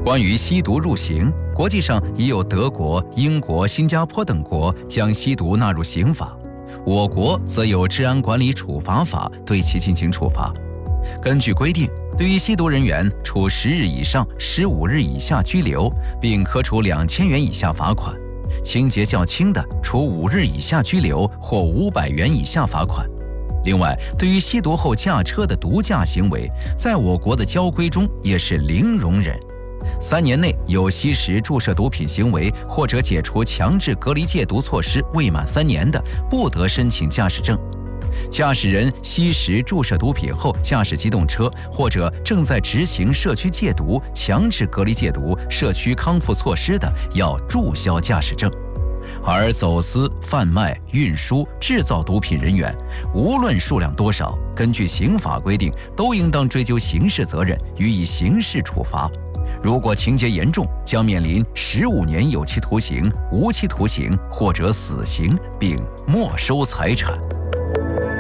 关于吸毒入刑，国际上已有德国、英国、新加坡等国将吸毒纳入刑法，我国则有治安管理处罚法对其进行处罚。根据规定，对于吸毒人员，处10日以上15日以下拘留，并可处2000元以下罚款；情节较轻的，处5日以下拘留或500元以下罚款。另外，对于吸毒后驾车的毒驾行为，在我国的交规中也是零容忍。3年内有吸食、注射毒品行为或者解除强制隔离戒毒措施未满3年的，不得申请驾驶证。驾驶人吸食、注射毒品后驾驶机动车，或者正在执行社区戒毒、强制隔离戒毒、社区康复措施的，要注销驾驶证。而走私、贩卖、运输、制造毒品人员，无论数量多少，根据刑法规定，都应当追究刑事责任，予以刑事处罚。如果情节严重，将面临15年有期徒刑、无期徒刑或者死刑，并没收财产。